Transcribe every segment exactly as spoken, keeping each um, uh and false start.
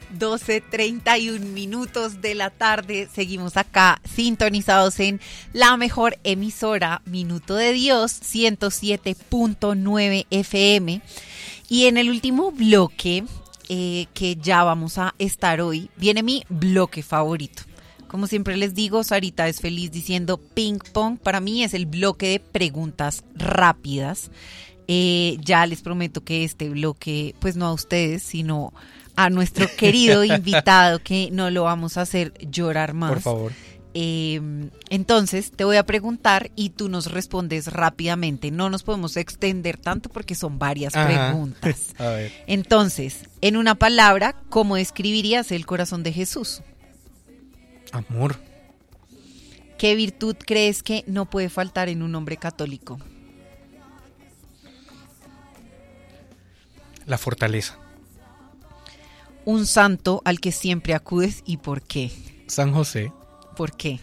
doce treinta y un minutos de la tarde. Seguimos acá sintonizados en la mejor emisora, Minuto de Dios, ciento siete punto nueve F M. Y en el último bloque eh, que ya vamos a estar hoy, viene mi bloque favorito. Como siempre les digo, Sarita es feliz diciendo ping pong. Para mí es el bloque de preguntas rápidas. Eh, ya les prometo que este bloque, pues no a ustedes, sino a nuestro querido invitado, que no lo vamos a hacer llorar más. Por favor. Eh, entonces te voy a preguntar y tú nos respondes rápidamente. No nos podemos extender tanto porque son varias Ajá. preguntas. A ver. Entonces, en una palabra, ¿cómo describirías el corazón de Jesús? Amor. ¿Qué virtud crees que no puede faltar en un hombre católico? La fortaleza. Un santo al que siempre acudes y ¿por qué? San José. ¿Por qué?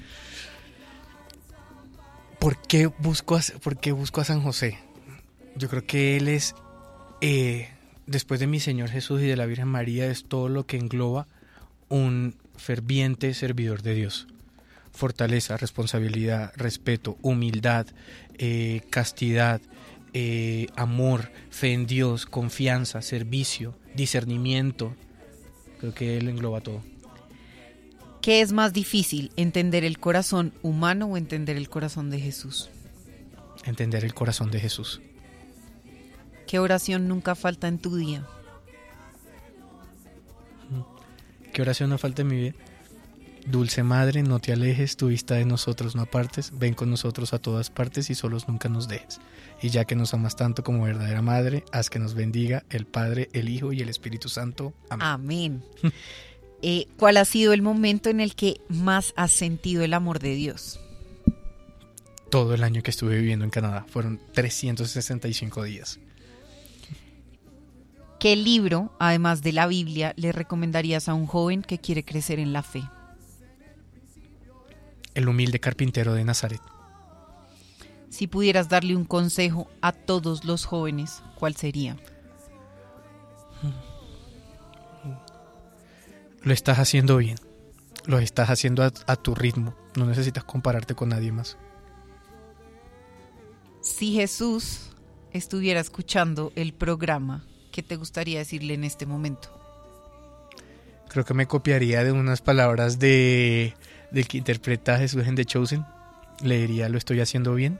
¿Por qué busco a, por qué busco a San José? Yo creo que él es, eh, después de mi Señor Jesús y de la Virgen María, es todo lo que engloba un ferviente servidor de Dios. Fortaleza, responsabilidad, respeto, humildad, eh, castidad, eh, amor, fe en Dios, confianza, servicio, discernimiento. Creo que él engloba todo. ¿Qué es más difícil, entender el corazón humano o entender el corazón de Jesús? Entender el corazón de Jesús. ¿Qué oración nunca falta en tu día? ¿Qué oración no falta en mi vida? Dulce Madre, no te alejes, tu vista de nosotros no apartes, ven con nosotros a todas partes y solos nunca nos dejes. Y ya que nos amas tanto como verdadera Madre, haz que nos bendiga el Padre, el Hijo y el Espíritu Santo. Amén. Amén. eh, ¿Cuál ha sido el momento en el que más has sentido el amor de Dios? Todo el año que estuve viviendo en Canadá, fueron trescientos sesenta y cinco días. ¿Qué libro, además de la Biblia, le recomendarías a un joven que quiere crecer en la fe? El humilde carpintero de Nazaret. Si pudieras darle un consejo a todos los jóvenes, ¿cuál sería? Lo estás haciendo bien, lo estás haciendo a, a tu ritmo, no necesitas compararte con nadie más. Si Jesús estuviera escuchando el programa, ¿qué te gustaría decirle en este momento? Creo que me copiaría de unas palabras de del que interpreta a Jesús en The Chosen. Le diría, lo estoy haciendo bien.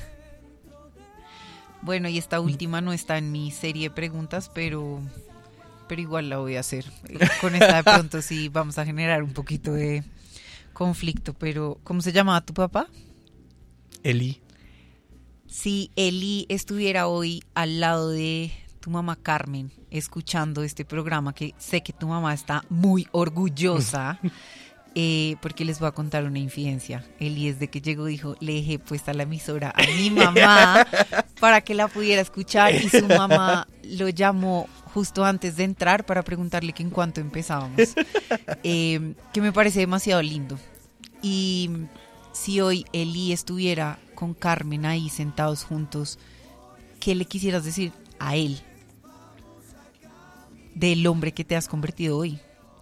Bueno, y esta última no está en mi serie de preguntas, pero, pero igual la voy a hacer. Con esta de pronto sí vamos a generar un poquito de conflicto, pero ¿cómo se llamaba tu papá? Eli. Si Eli estuviera hoy al lado de tu mamá Carmen, escuchando este programa, que sé que tu mamá está muy orgullosa, eh, porque les voy a contar una infidencia. Eli, desde que llegó, dijo, le dejé puesta la emisora a mi mamá para que la pudiera escuchar, y su mamá lo llamó justo antes de entrar para preguntarle que en cuánto empezábamos, eh, que me parece demasiado lindo. Y si hoy Eli estuviera con Carmen ahí sentados juntos, ¿qué le quisieras decir a él del hombre que te has convertido hoy?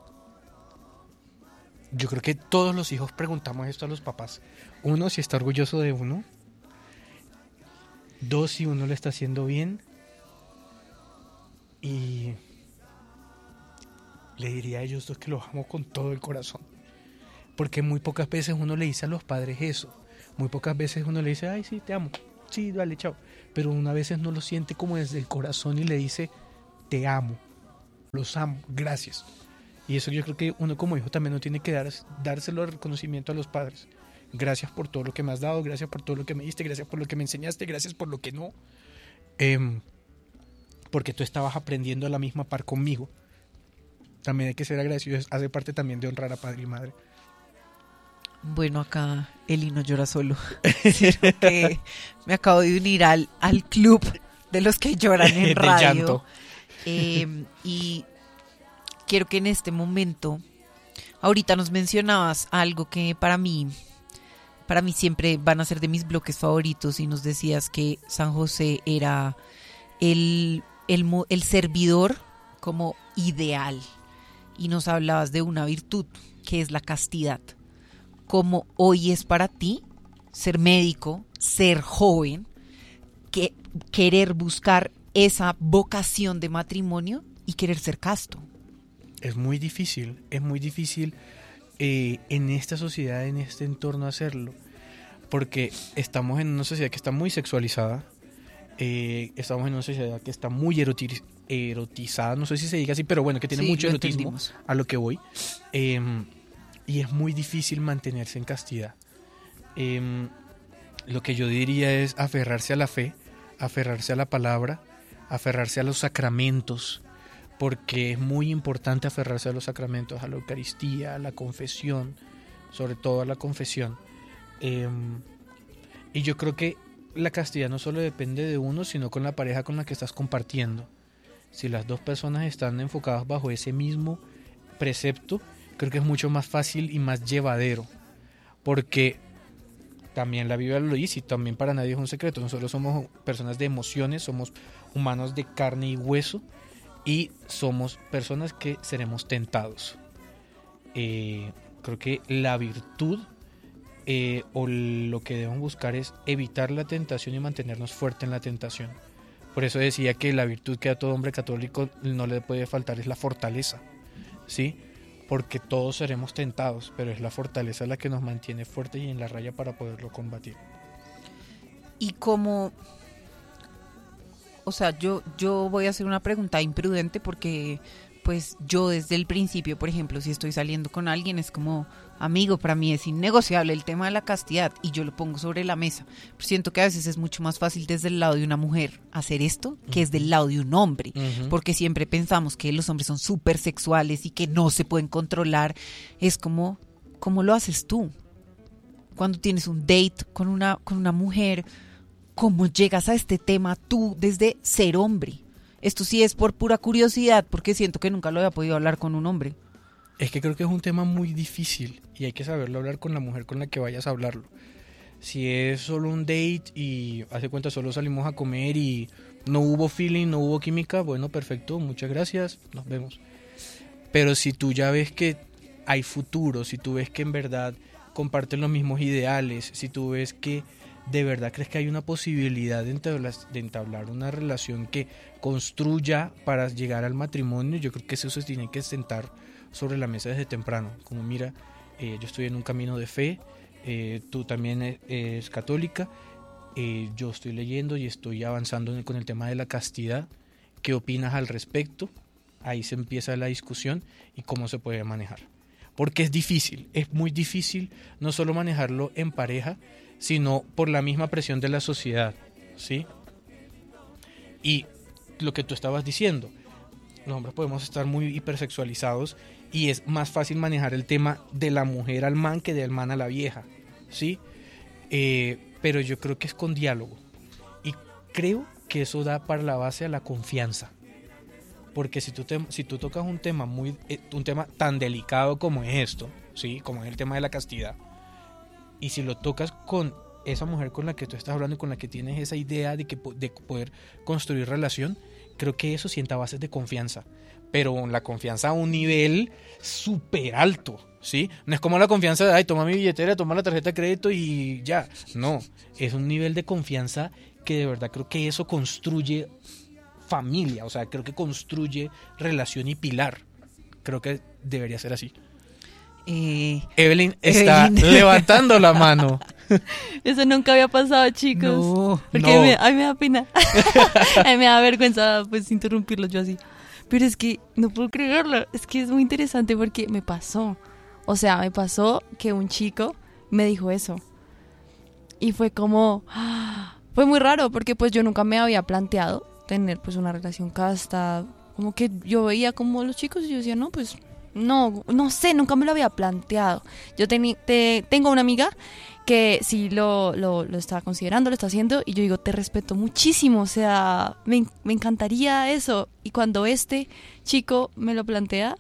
Yo creo que todos los hijos preguntamos esto a los papás. Uno, si está orgulloso de uno. Dos, si uno lo está haciendo bien. Y le diría a ellos dos que los amo con todo el corazón. Porque muy pocas veces uno le dice a los padres eso. Muy pocas veces uno le dice, ay, sí, te amo. Sí, dale, chao. Pero una veces no lo siente como desde el corazón y le dice, te amo. Los amo, gracias. Y eso yo creo que uno como hijo también no tiene que dar, dárselo el reconocimiento a los padres. Gracias por todo lo que me has dado, gracias por todo lo que me diste, gracias por lo que me enseñaste, gracias por lo que no. Eh, porque tú estabas aprendiendo a la misma par conmigo. También hay que ser agradecidos, hace parte también de honrar a padre y madre. Bueno, acá Eli no llora solo, sino que me acabo de unir al, al club de los que lloran en de radio. llanto. Eh, y quiero que en este momento, ahorita nos mencionabas algo que para mí, para mí siempre van a ser de mis bloques favoritos, y nos decías que San José era el, el, el servidor como ideal. y nos hablabas de una virtud que es la castidad. ¿Cómo hoy es para ti ser médico, ser joven, que, querer buscar esa vocación de matrimonio y querer ser casto? Es muy difícil, es muy difícil eh, en esta sociedad, en este entorno hacerlo, porque estamos en una sociedad que está muy sexualizada, eh, estamos en una sociedad que está muy erotiz- erotizada, no sé si se diga así, pero bueno, que tiene Sí, mucho lo erotismo, entendimos. a lo que voy, eh, y es muy difícil mantenerse en castidad. Eh, lo que yo diría es aferrarse a la fe, aferrarse a la palabra, aferrarse a los sacramentos, porque es muy importante aferrarse a los sacramentos, a la Eucaristía, a la confesión, sobre todo a la confesión. Eh, y yo creo que la castidad no solo depende de uno, sino con la pareja con la que estás compartiendo. Si las dos personas están enfocadas bajo ese mismo precepto, creo que es mucho más fácil y más llevadero, porque también la Biblia lo dice y también para nadie es un secreto. Nosotros somos personas de emociones, somos humanos de carne y hueso, y somos personas que seremos tentados. Eh, creo que la virtud eh, o lo que debemos buscar es evitar la tentación y mantenernos fuertes en la tentación. Por eso decía que la virtud que a todo hombre católico no le puede faltar es la fortaleza, ¿sí? Porque todos seremos tentados, pero es la fortaleza la que nos mantiene fuertes y en la raya para poderlo combatir. Y como, o sea, yo, yo voy a hacer una pregunta imprudente porque pues yo desde el principio, por ejemplo, si estoy saliendo con alguien es como, amigo, para mí es innegociable el tema de la castidad y yo lo pongo sobre la mesa. Pero siento que a veces es mucho más fácil desde el lado de una mujer hacer esto que es del lado de un hombre, Uh-huh. porque siempre pensamos que los hombres son súper sexuales y que no se pueden controlar. Es como, ¿cómo lo haces tú? Cuando tienes un date con una, con una mujer, ¿cómo llegas a este tema tú desde ser hombre? Esto sí es por pura curiosidad, porque siento que nunca lo había podido hablar con un hombre. Es que creo que es un tema muy difícil y hay que saberlo hablar con la mujer con la que vayas a hablarlo. Si es solo un date y hace cuenta solo salimos a comer y no hubo feeling, no hubo química, bueno, perfecto, muchas gracias, nos vemos. Pero si tú ya ves que hay futuro, si tú ves que en verdad comparten los mismos ideales, si tú ves que de verdad crees que hay una posibilidad de entablar, de entablar una relación que construya para llegar al matrimonio, yo creo que eso se tiene que sentar sobre la mesa desde temprano, como mira, eh, yo estoy en un camino de fe, eh, tú también eres, eres católica, eh, yo estoy leyendo y estoy avanzando en el, con el tema de la castidad, ¿qué opinas al respecto? Ahí se empieza la discusión y cómo se puede manejar, porque es difícil, es muy difícil no solo manejarlo en pareja, sino por la misma presión de la sociedad, ¿sí? Y lo que tú estabas diciendo, los hombres podemos estar muy hipersexualizados y es más fácil manejar el tema de la mujer al man que del man a la vieja, ¿sí? Eh, pero yo creo que es con diálogo y creo que eso da para la base a la confianza, porque si tú, te, si tú tocas un tema, muy, eh, un tema tan delicado como es esto, ¿sí? Como es el tema de la castidad, y si lo tocas con esa mujer con la que tú estás hablando y con la que tienes esa idea de, que, de poder construir relación, creo que eso sienta bases de confianza, pero la confianza a un nivel súper alto, ¿sí? No es como la confianza de, ay, toma mi billetera, toma la tarjeta de crédito y ya. No, es un nivel de confianza que de verdad creo que eso construye familia, o sea, creo que construye relación y pilar. Creo que debería ser así. Eh, Evelyn está Evelyn. levantando la mano. Eso nunca había pasado, chicos. No, porque no. Me, a mí me da pena. A mí me da vergüenza pues interrumpirlo yo así. Pero es que no puedo creerlo. Es que es muy interesante porque me pasó. O sea, me pasó que un chico me dijo eso. Y fue como... Fue muy raro porque pues yo nunca me había planteado tener pues una relación casta. Como que yo veía como los chicos y yo decía, no, pues... No, no sé, nunca me lo había planteado. Yo teni, te, tengo una amiga que sí lo, lo, lo está considerando, lo está haciendo, y yo digo, te respeto muchísimo, o sea, me, me encantaría eso. Y cuando este chico me lo plantea,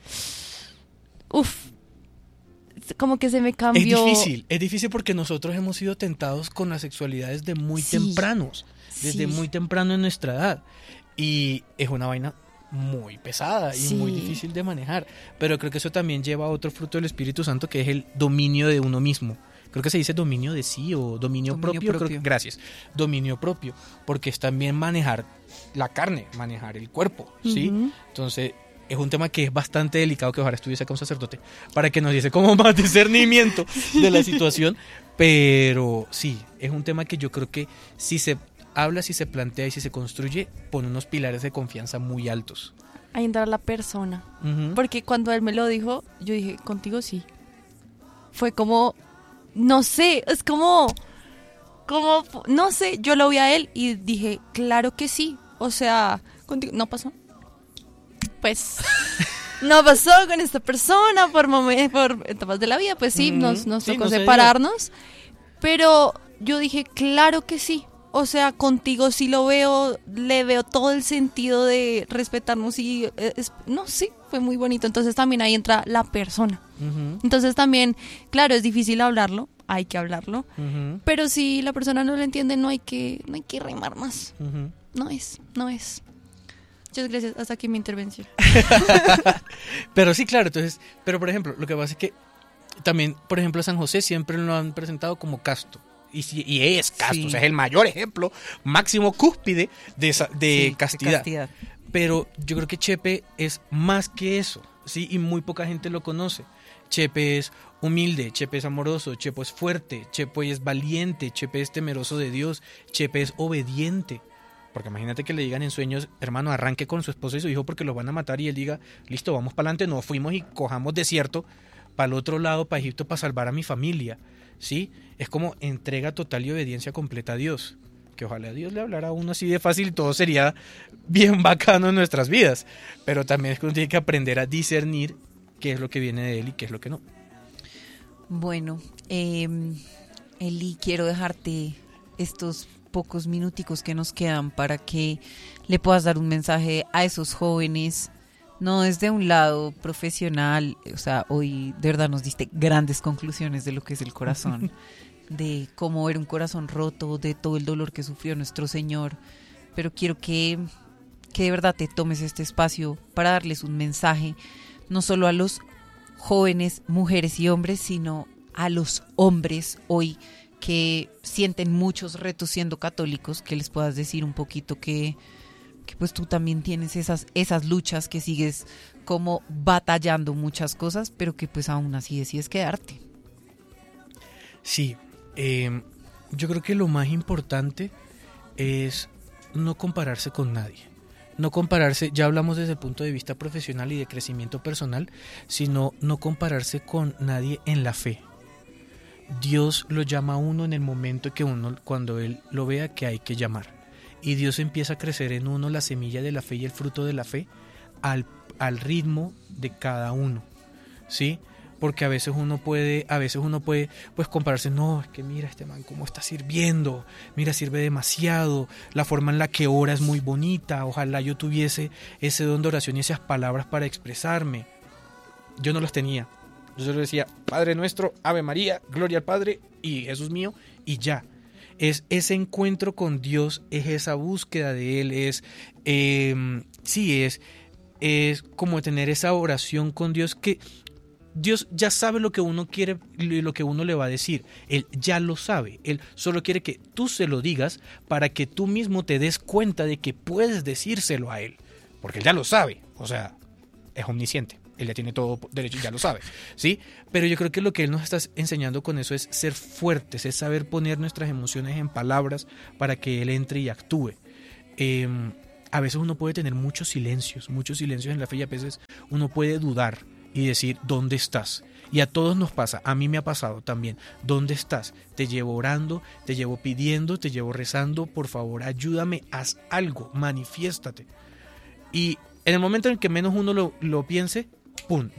uff, como que se me cambió. Es difícil, es difícil porque nosotros hemos sido tentados con la sexualidad desde muy sí, tempranos, desde sí. muy temprano en nuestra edad. Y es una vaina muy pesada y Sí. muy difícil de manejar. Pero creo que eso también lleva a otro fruto del Espíritu Santo, que es el dominio de uno mismo. Creo que se dice dominio de sí o dominio, Dominio propio. propio. Creo que- gracias. Dominio propio. Porque es también manejar la carne, manejar el cuerpo, ¿sí? Ujú. Entonces, es un tema que es bastante delicado, que ojalá estuviese acá un sacerdote para que nos diese como más discernimiento de la situación. Pero sí, es un tema que yo creo que si se habla, si se plantea y si se construye, pone unos pilares de confianza muy altos. Ahí entra la persona. Ujú. Porque cuando él me lo dijo, yo dije, contigo sí. Fue como, no sé, es como, como, no sé, yo lo vi a él y dije, claro que sí. O sea, contigo, no pasó. Pues, no pasó con esta persona por, momen- por etapas de la vida, pues sí, Ujú. nos, nos Sí, tocó no se dio. separarnos. Pero yo dije, claro que sí. O sea, contigo sí lo veo, le veo todo el sentido de respetarnos y, eh, es- no, sí, fue muy bonito. Entonces también ahí entra la persona. Ujú, Entonces también, claro, es difícil hablarlo, hay que hablarlo. ujú, Pero si la persona no lo entiende, no hay que, no hay que remar más. ujú. No es, no es. Muchas gracias, hasta aquí mi intervención. Pero sí, claro, entonces, pero por ejemplo, lo que pasa es que también, por ejemplo, a San José siempre lo han presentado como casto. Y, si- y es casto, Sí. o sea, es el mayor ejemplo, máximo cúspide de, esa- de Sí, castidad. castidad. Pero yo creo que Chepe es más que eso, ¿sí? Y muy poca gente lo conoce. Chepe es humilde, Chepe es amoroso, Chepe es fuerte, Chepe es valiente, Chepe es temeroso de Dios, Chepe es obediente. Porque imagínate que le digan en sueños, hermano, arranque con su esposo y su hijo porque los van a matar, y él diga, listo, vamos para adelante, nos fuimos y cojamos desierto para el otro lado, para Egipto, para salvar a mi familia, ¿sí? Es como entrega total y obediencia completa a Dios. Que ojalá Dios le hablara a uno así de fácil y todo sería bien bacano en nuestras vidas. Pero también es que uno tiene que aprender a discernir qué es lo que viene de Él y qué es lo que no. Bueno, eh, Eli, quiero dejarte estos pocos minuticos que nos quedan para que le puedas dar un mensaje a esos jóvenes, no desde un lado profesional, o sea, hoy de verdad nos diste grandes conclusiones de lo que es el corazón, de cómo era un corazón roto, de todo el dolor que sufrió nuestro Señor, pero quiero que, que de verdad te tomes este espacio para darles un mensaje, no solo a los jóvenes, mujeres y hombres, sino a los hombres hoy que sienten muchos retos siendo católicos, que les puedas decir un poquito que, que pues tú también tienes esas, esas luchas, que sigues como batallando muchas cosas, pero que pues aún así decides quedarte. Sí, eh, yo creo que lo más importante es no compararse con nadie. No compararse, ya hablamos desde el punto de vista profesional y de crecimiento personal, sino no compararse con nadie en la fe. Dios lo llama a uno en el momento que uno, cuando Él lo vea que hay que llamar. Y Dios empieza a crecer en uno la semilla de la fe y el fruto de la fe al, al ritmo de cada uno, ¿sí? Porque a veces uno puede, a veces uno puede pues compararse, no, es que mira este man cómo está sirviendo, mira, sirve demasiado, la forma en la que ora es muy bonita, ojalá yo tuviese ese don de oración y esas palabras para expresarme. Yo no las tenía. Yo solo decía, Padre nuestro, Ave María, Gloria al Padre y Jesús mío, y ya. Es ese encuentro con Dios, es esa búsqueda de Él, es, eh, sí, es, es como tener esa oración con Dios, que Dios ya sabe lo que uno quiere y lo que uno le va a decir. Él ya lo sabe. Él solo quiere que tú se lo digas para que tú mismo te des cuenta de que puedes decírselo a Él. Porque Él ya lo sabe. O sea, es omnisciente. Él ya tiene todo derecho y ya lo sabe, ¿sí? Pero yo creo que lo que Él nos está enseñando con eso es ser fuertes, es saber poner nuestras emociones en palabras para que Él entre y actúe. Eh, a veces uno puede tener muchos silencios, muchos silencios en la fe, y a veces uno puede dudar y decir, ¿dónde estás? Y a todos nos pasa, a mí me ha pasado también, ¿dónde estás? Te llevo orando, te llevo pidiendo, te llevo rezando, por favor, ayúdame, haz algo, manifiéstate. Y en el momento en que menos uno lo, lo piense, ¡pum!,